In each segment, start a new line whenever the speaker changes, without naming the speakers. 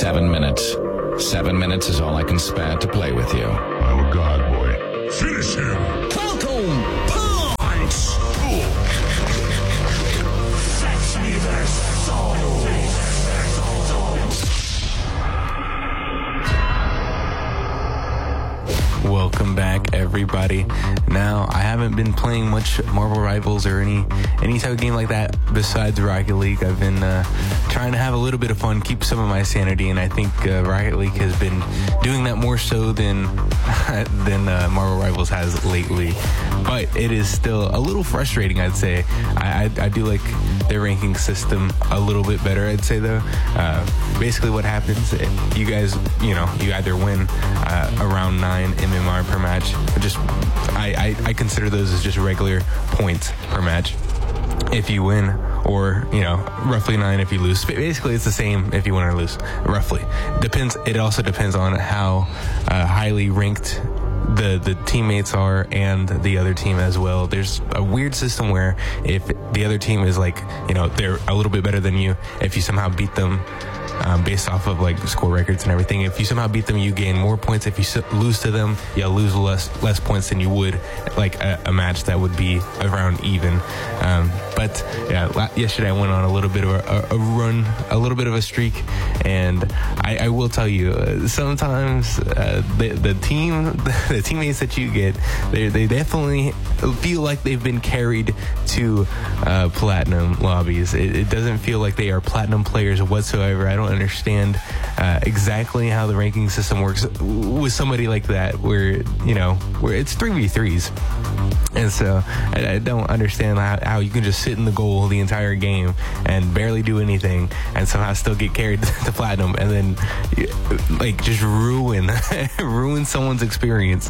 7 minutes. 7 minutes is all I can spare to play with you.
I'm a god, boy. Finish him!
Falcon punch!
Fetch me their soul!
Welcome back, everybody. Now, I haven't been playing much Marvel Rivals or any type of game like that besides Rocket League. I've been trying to have a little bit of fun, keep some of my sanity, and I think Rocket League has been doing that more so than Marvel Rivals has lately. But it is still a little frustrating, I'd say. I do like their ranking system a little bit better, I'd say, though. Basically what happens, you guys, you either win around 9 MMR per match. I consider those as just regular points per match if you win, or roughly 9 if you lose. Basically it's the same if you win or lose, roughly. It also depends on how highly ranked the teammates are and the other team as well. There's a weird system where if the other team is they're a little bit better than you, if you somehow beat them based off of score records and everything, if you somehow beat them, you gain more points. If you lose to them, you lose less points than you would a match that would be around even. But yeah, yesterday I went on a little bit of a run, a little bit of a streak, and I will tell you, sometimes the teammates that you get, they definitely feel like they've been carried to platinum lobbies. It doesn't feel like they are platinum players whatsoever. I don't understand exactly how the ranking system works with somebody like that, where it's 3v3s, and so I don't understand how you can just sit in the goal the entire game and barely do anything and somehow still get carried to platinum, and then just ruin someone's experience.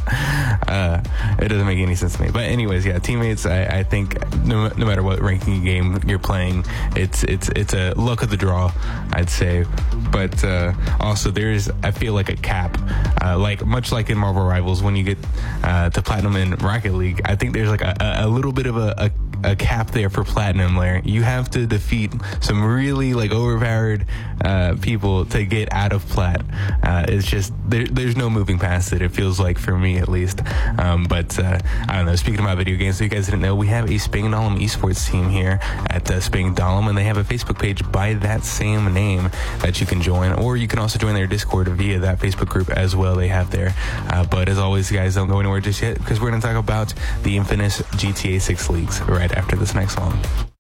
It doesn't make any sense to me. But anyways, yeah, teammates, I think no matter what ranking game you're playing, it's a luck of the draw, I'd say. But also I feel like a cap, much like in Marvel Rivals, when you get to platinum in Rocket League, I think there's a little bit of a cap there for platinum, where you have to defeat some really overpowered people to get out of plat. It's just there's no moving past it, feels like, for me at least. But I don't know, speaking about video games, so you guys didn't know, we have a Spangdahlem esports team here at Spangdahlem, and they have a Facebook page by that same name that you can join, or you can also join their Discord via that Facebook group as well they have there. But as always, guys, don't go anywhere just yet, because we're going to talk about the infamous GTA 6 leaks right after this next song.